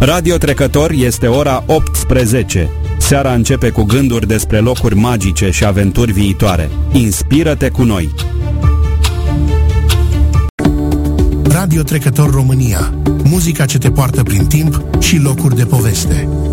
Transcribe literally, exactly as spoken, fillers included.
Radio Trecător este ora optsprezece. Seara începe cu gânduri despre locuri magice și aventuri viitoare. Inspiră-te cu noi! Radio Trecător România. Muzica ce te poartă prin timp și locuri de poveste.